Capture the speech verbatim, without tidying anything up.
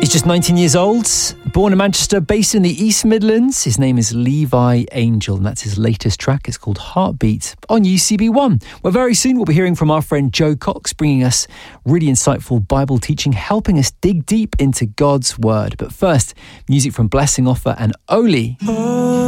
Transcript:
He's just nineteen years old, born in Manchester, based in the East Midlands. His name is Levi Angel, and that's his latest track. It's called Heartbeat on U C B one. Well, very soon we'll be hearing from our friend Joe Cox, bringing us really insightful Bible teaching, helping us dig deep into God's Word. But first, music from Blessing Offer and Oli.